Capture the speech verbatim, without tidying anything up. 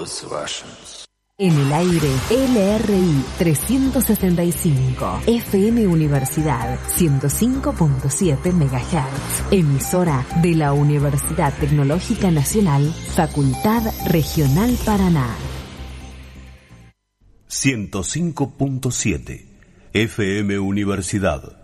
Todos Russians. En el aire, L R I trescientos sesenta y cinco, F M Universidad ciento cinco punto siete megahertz, emisora de la Universidad Tecnológica Nacional, Facultad Regional Paraná. ciento cinco punto siete, F M Universidad.